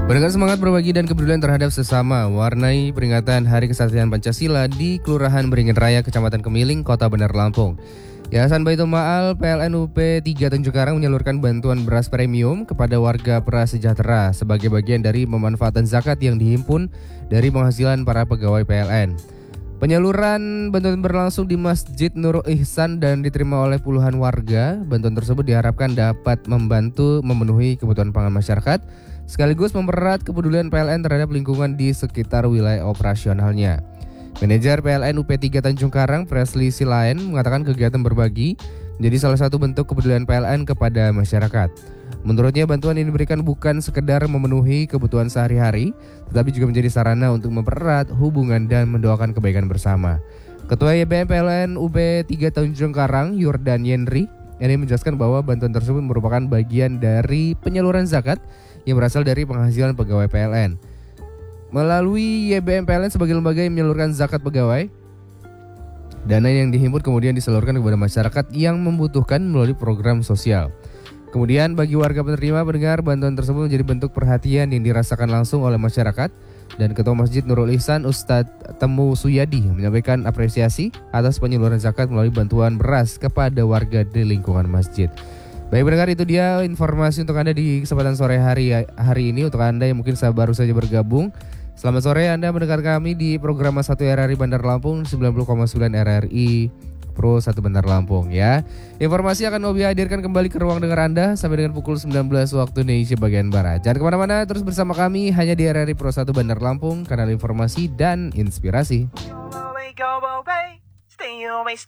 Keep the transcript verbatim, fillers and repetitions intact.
Dengan semangat berbagi dan kepedulian terhadap sesama, warnai peringatan Hari Kesatria Pancasila di Kelurahan Beringin Raya, Kecamatan Kemiling, Kota Bandar Lampung. Yayasan Baitul Ma'al P L N U P tiga Tanjung Karang menyalurkan bantuan beras premium kepada warga prasejahtera sebagai bagian dari pemanfaatan zakat yang dihimpun dari penghasilan para pegawai P L N. Penyaluran bantuan berlangsung di Masjid Nurul Ihsan dan diterima oleh puluhan warga. Bantuan tersebut diharapkan dapat membantu memenuhi kebutuhan pangan masyarakat, sekaligus mempererat kepedulian P L N terhadap lingkungan di sekitar wilayah operasionalnya. Manajer P L N U P tiga Tanjung Karang, Presley Silaen, mengatakan kegiatan berbagi menjadi salah satu bentuk kepedulian P L N kepada masyarakat. Menurutnya, bantuan ini diberikan bukan sekedar memenuhi kebutuhan sehari-hari, tetapi juga menjadi sarana untuk mempererat hubungan dan mendoakan kebaikan bersama. Ketua Y B M P L N U P tiga Tanjung Karang, Yordan Yenri, ini menjelaskan bahwa bantuan tersebut merupakan bagian dari penyaluran zakat yang berasal dari penghasilan pegawai P L N. Melalui Y B M P L N sebagai lembaga yang menyalurkan zakat pegawai, dana yang dihimpun kemudian disalurkan kepada masyarakat yang membutuhkan melalui program sosial. Kemudian bagi warga penerima pendengar, bantuan tersebut menjadi bentuk perhatian yang dirasakan langsung oleh masyarakat, dan Ketua Masjid Nurul Ihsan Ustadz Temu Suyadi menyampaikan apresiasi atas penyaluran zakat melalui bantuan beras kepada warga di lingkungan masjid. Baik pendengar, itu dia informasi untuk Anda di kesempatan sore hari hari ini. Untuk Anda yang mungkin baru saja bergabung, selamat sore. Anda mendengar kami di program satu R R I Bandar Lampung, sembilan puluh koma sembilan R R I Pro satu Bandar Lampung ya. Informasi akan Obi hadirkan kembali ke ruang dengar Anda sampai dengan pukul sembilan belas waktu Indonesia bagian Barat. Jangan kemana-mana, terus bersama kami hanya di R R I Pro satu Bandar Lampung, kanal informasi dan inspirasi. Stay away,